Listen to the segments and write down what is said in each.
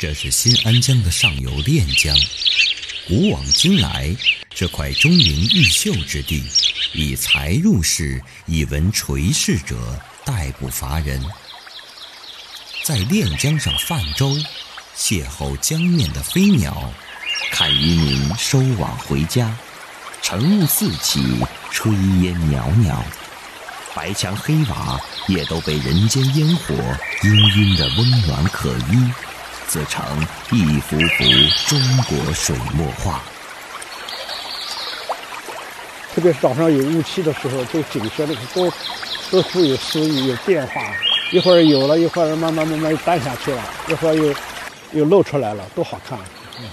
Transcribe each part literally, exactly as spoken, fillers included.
这是新安江的上游练江。古往今来，这块钟灵毓秀之地，以才入仕、以文垂仕者殆不乏人。在练江上泛舟，邂逅江面的飞鸟，看渔民收网回家，晨雾四起，炊烟袅袅，白墙黑瓦也都被人间烟火氤氲的温暖可依，自成一幅幅中国水墨画。 特别是早上有雾气的时候，这景色那个多多富有诗意，有变化，一会儿有了，一会儿慢慢慢慢淡下去了，一会儿又又露出来了，多好看！嗯、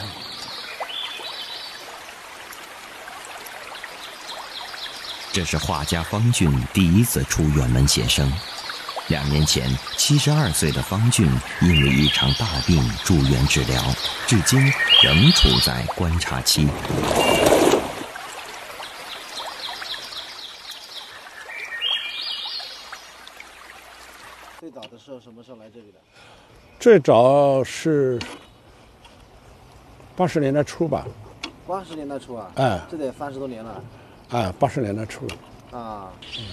这是画家方俊第一次出远门写生。两年前，七十二岁的方俊因为一场大病住院治疗，至今仍处在观察期。 最早的时候什么时候来这里的？ 最早是八十年代初吧。 八十年代初啊？ 哎， 这得三十多年了。 哎，八十年代初。 啊。嗯。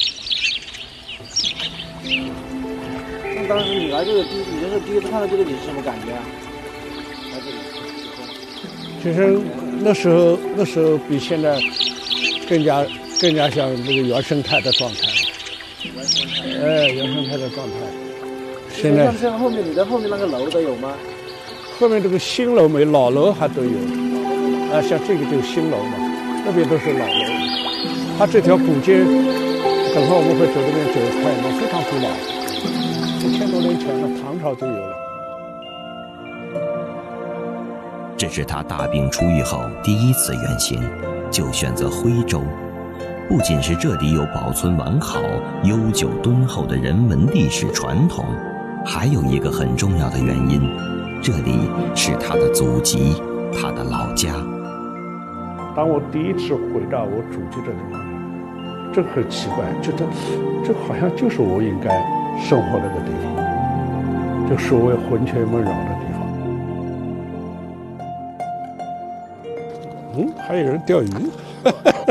那当时你来这个第，你这是第一次看到这个，你是什么感觉啊？来这里。 其实那时候，那时候比现在更加更加像这个原生态的状态。 原生态。 哎，原生态的状态。现在像后面你的后面那个楼都有吗？ 后面这个新楼没，老楼还都有。啊，像这个就是新楼嘛，那边都是老楼。它这条古街，等会我们会走这边走看，那非常古老，一千多年前的唐朝就有了。 这是他大病初愈后第一次远行，就选择徽州。不仅是这里有保存完好、悠久敦厚的人文历史传统，还有一个很重要的原因，这里是他的祖籍，他的老家。 当我第一次回到我祖籍的地方，真很奇怪，觉得这好像就是我应该生活那个地方，就所谓魂牵梦绕的地方。嗯，还有人钓鱼。